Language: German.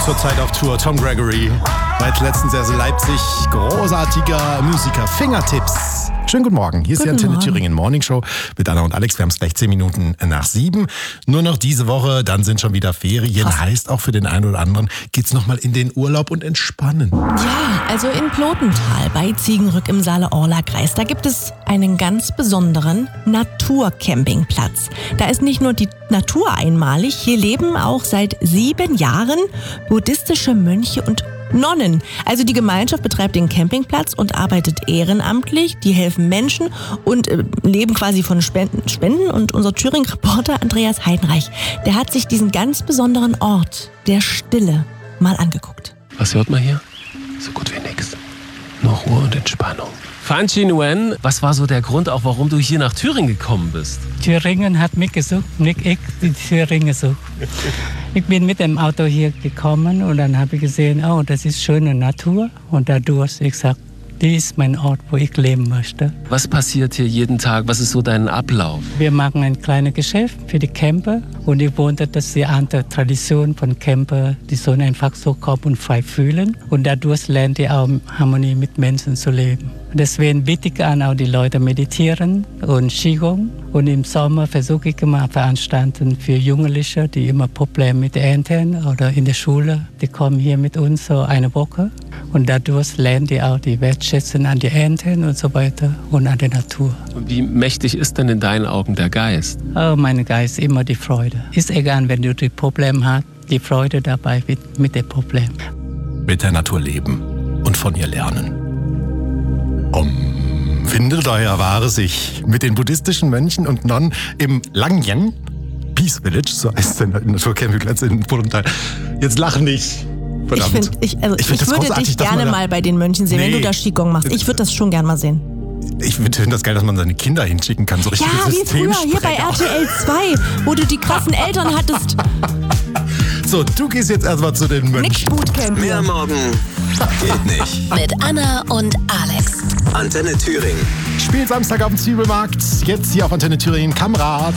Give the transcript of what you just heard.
Zurzeit auf Tour Tom Gregory. Seit letztens erst in Leipzig. Großartiger Musiker. Fingertips. Schönen guten Morgen. Hier ist die Antenne Thüringen Morning Show mit Anna und Alex. Wir haben es gleich 10 Minuten nach 7. Nur noch diese Woche, dann sind schon wieder Ferien. Krass. Heißt auch für den einen oder anderen, geht's nochmal in den Urlaub und entspannen. Ja, also in Plotental bei Ziegenrück im Saale-Orla-Kreis. Da gibt es einen ganz besonderen Naturcampingplatz. Da ist nicht nur die Natur einmalig. Hier leben auch seit 7 Jahren buddhistische Mönche und Nonnen. Also die Gemeinschaft betreibt den Campingplatz und arbeitet ehrenamtlich. Die helfen Menschen und leben quasi von Spenden. Und unser Thüringen-Reporter Andreas Heidenreich, der hat sich diesen ganz besonderen Ort der Stille mal angeguckt. Was hört man hier? So gut wie nix. Nur Ruhe und Entspannung. Phan Chi Nguyen, was war so der Grund, auch warum du hier nach Thüringen gekommen bist? Thüringen hat mich gesucht, nicht ich die Thüringen gesucht. Ich bin mit dem Auto hier gekommen und dann habe ich gesehen, oh, das ist schöne Natur. Und dadurch, ich sage, dies ist mein Ort, wo ich leben möchte. Was passiert hier jeden Tag? Was ist so dein Ablauf? Wir machen ein kleines Geschäft für die Camper und ich wundere, dass die andere Tradition von Camper, die sollen einfach so kommen und frei fühlen. Und dadurch lernen die auch Harmonie mit Menschen zu leben. Deswegen biete ich an, auch die Leute meditieren und Qigong. Und im Sommer versuche ich immer Veranstaltungen für Jugendliche, die immer Probleme mit Ernten oder in der Schule. Die kommen hier mit uns so eine Woche. Und dadurch lernen die auch die Wertschätzung an die Ernten und so weiter und an der Natur. Und wie mächtig ist denn in deinen Augen der Geist? Oh, mein Geist, immer die Freude. Ist egal, wenn du die Probleme hast, die Freude dabei mit dem Problem. Mit der Natur leben und von ihr lernen. Findet euer wahres Ich mit den buddhistischen Mönchen und Nonnen im Langyen Peace Village, so heißt der Naturcampingplatz in Plotental. Jetzt lach nicht. Verdammt. Ich würde dich gerne mal bei den Mönchen sehen, wenn du da Qigong machst. Ich würde das schon gerne mal sehen. Ich finde das geil, dass man seine Kinder hinschicken kann. So richtig Ja, wie früher hier bei RTL 2, wo du die krassen Eltern hattest. So, du gehst jetzt erstmal zu den Mönchen. Nix Bootcamp. Mehr morgen geht nicht. Mit Anna und Alex. Antenne Thüringen. Spielt Samstag auf dem Zwiebelmarkt. Jetzt hier auf Antenne Thüringen Kamerad.